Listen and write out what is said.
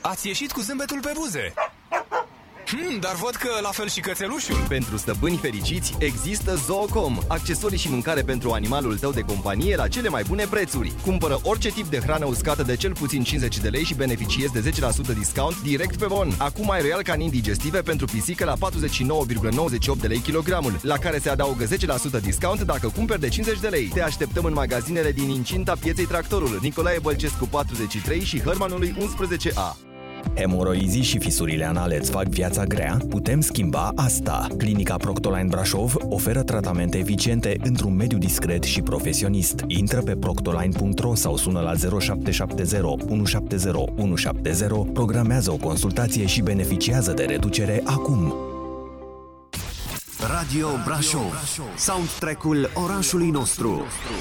ați ieșit cu zâmbetul pe buze. Dar văd că la fel și cățelușul. Pentru stăpâni fericiți există Zoocom, accesorii și mâncare pentru animalul tău de companie la cele mai bune prețuri. Cumpără orice tip de hrană uscată de cel puțin 50 de lei și beneficiezi de 10% discount direct pe bon. Acum ai Royal Canin digestive pentru pisică la 49,98 de lei kilogramul, la care se adaugă 10% discount dacă cumperi de 50 de lei. Te așteptăm în magazinele din incinta pieței Tractorul, Nicolae Bălcescu 43 și Hărmanului 11A. Hemoroizii și fisurile anale îți fac viața grea? Putem schimba asta. Clinica Proctoline Brașov oferă tratamente eficiente într-un mediu discret și profesionist. Intră pe proctoline.ro sau sună la 0770 170 170, programează o consultație și beneficiază de reducere acum. Radio Brașov, soundtrack-ul orașului nostru.